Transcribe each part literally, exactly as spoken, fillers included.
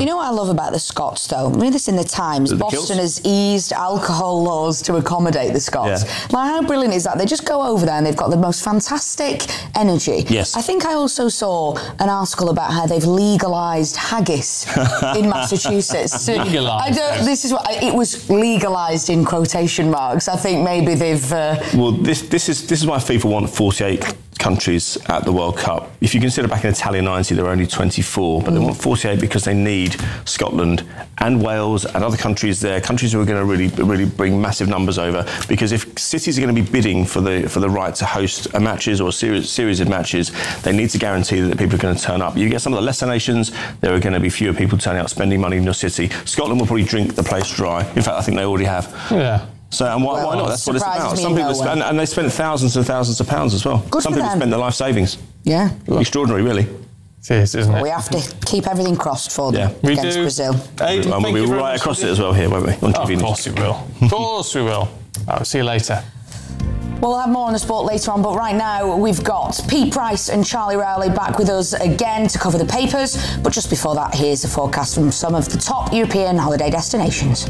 You know what I love about the Scots, though? I mean, this in the Times. The Boston kills? has eased alcohol laws to accommodate the Scots. Yeah. Like, how brilliant is that? They just go over there and they've got the most fantastic energy. Yes. I think I also saw an article about how they've legalised haggis in Massachusetts. Legalised? I don't. This is what I, it was legalised in quotation marks. I think maybe they've. Uh, Well, this this is this is why FIFA want forty-eight countries at the World Cup. If you consider back in Italia ninety, there were only twenty-four, but mm. they want forty-eight because they need Scotland and Wales and other countries there, countries who are going to really really bring massive numbers over. Because if cities are going to be bidding for the for the right to host a matches or a series series of matches, they need to guarantee that people are going to turn up. You get some of the lesser nations, there are going to be fewer people turning out, spending money in your city. Scotland will probably drink the place dry. In fact, I think they already have. Yeah. So, and why, well, why not? That's what it's about. Me Some people no spend, and they spend thousands and thousands of pounds as well. Good Some for people them. spend their life savings. yeah. Extraordinary, really. It is, isn't it? We have to keep everything crossed for them Yeah. We against do. Brazil. Hey, And thank we'll you be very right much across indeed. it as well here, won't we? On Oh, T V of News. course we will. Of course we will. I'll see you later. We'll have more on the sport later on, but right now we've got Pete Price and Charlie Rowley back with us again to cover the papers. But just before that, here's a forecast from some of the top European holiday destinations.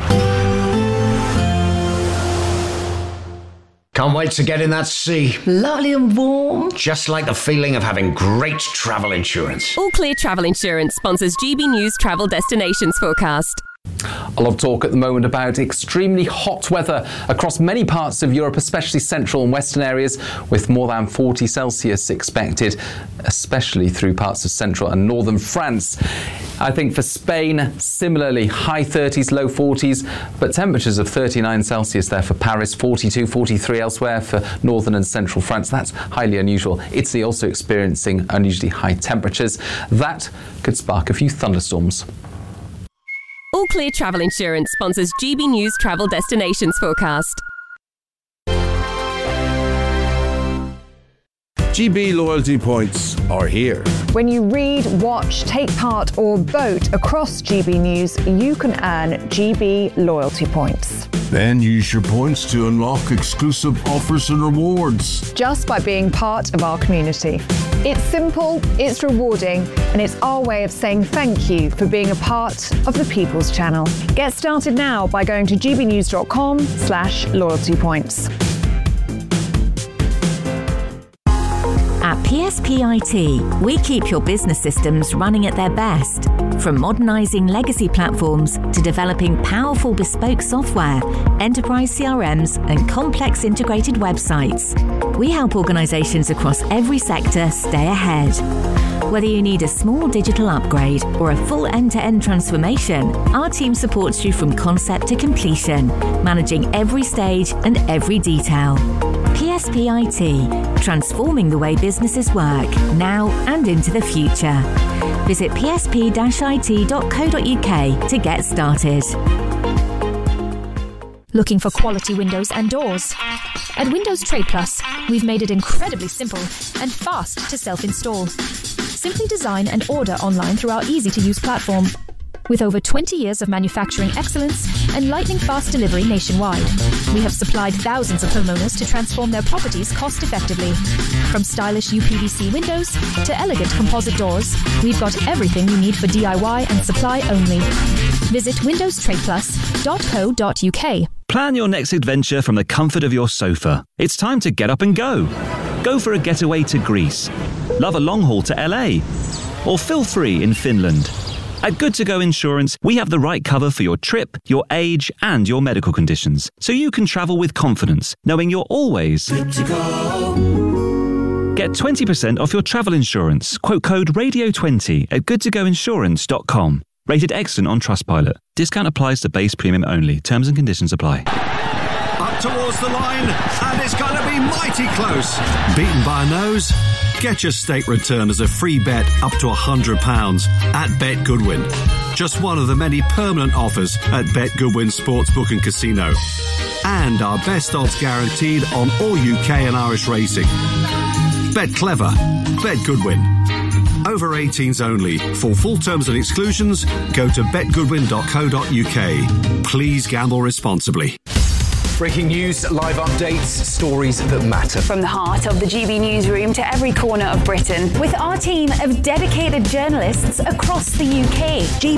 Can't wait to get in that sea. Lovely and warm. Just like the feeling of having great travel insurance. All Clear Travel Insurance sponsors G B News Travel Destinations Forecast. A lot of talk at the moment about extremely hot weather across many parts of Europe, especially central and western areas, with more than forty Celsius expected, especially through parts of central and northern France. I think for Spain, similarly, high thirties, low forties, but temperatures of thirty-nine Celsius there for Paris, forty-two, forty-three elsewhere for northern and central France. That's highly unusual. Italy also experiencing unusually high temperatures. That could spark a few thunderstorms. All Clear Travel Insurance sponsors G B News Travel Destinations Forecast. G B loyalty points are here. When you read, watch, take part or vote across G B News, you can earn G B loyalty points. Then use your points to unlock exclusive offers and rewards. Just by being part of our community. It's simple, it's rewarding, and it's our way of saying thank you for being a part of the People's Channel. Get started now by going to gbnews.com slash loyalty points. At P S P I T, we keep your business systems running at their best. From modernising legacy platforms to developing powerful bespoke software, enterprise C R Ms and complex integrated websites. We help organisations across every sector stay ahead. Whether you need a small digital upgrade or a full end-to-end transformation, our team supports you from concept to completion, managing every stage and every detail. P S P I T, transforming the way businesses work, now and into the future. Visit p s p dash i t dot co dot u k to get started. Looking for quality windows and doors? At Windows Trade Plus, we've made it incredibly simple and fast to self-install. Simply design and order online through our easy-to-use platform. With over twenty years of manufacturing excellence and lightning-fast delivery nationwide, we have supplied thousands of homeowners to transform their properties cost-effectively. From stylish U P V C windows to elegant composite doors, we've got everything you need for D I Y and supply only. Visit windows trade plus dot co dot u k. Plan your next adventure from the comfort of your sofa. It's time to get up and go. Go for a getaway to Greece. Love a long haul to L A. Or feel free in Finland. At Good To Go Insurance, we have the right cover for your trip, your age, and your medical conditions, so you can travel with confidence, knowing you're always good to go. Get twenty percent off your travel insurance. Quote code radio twenty at good to go insurance dot com. Rated excellent on Trustpilot. Discount applies to base premium only. Terms and conditions apply. Up towards the line, and it's going to be mighty close. Beaten by a nose? Get your stake return as a free bet up to one hundred pounds at Bet Goodwin. Just one of the many permanent offers at Bet Goodwin Sportsbook and Casino. And our best odds guaranteed on all U K and Irish racing. Bet clever. Bet Goodwin. Over eighteens only. For full terms and exclusions, go to bet goodwin dot co dot u k. Please gamble responsibly. Breaking news, live updates, stories that matter. From the heart of the G B newsroom to every corner of Britain, with our team of dedicated journalists across the U K. G B